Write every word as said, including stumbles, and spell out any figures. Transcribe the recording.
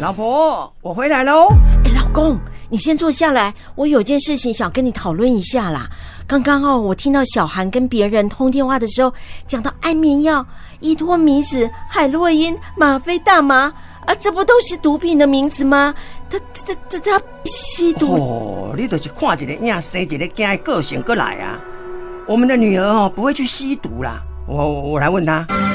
老婆，我回来喽。 哎，老公，你先坐下来，我有件事情想跟你讨论一下啦。刚刚哦，我听到小韩跟别人通电话的时候，讲到安眠药、依托米酯、海洛因、吗啡、大麻啊，这不都是毒品的名词吗？他他他他吸毒？ 哦，你就是看一个影生一个囝的个性过来啊。我们的女儿哦，不会去吸毒啦。我我来问她。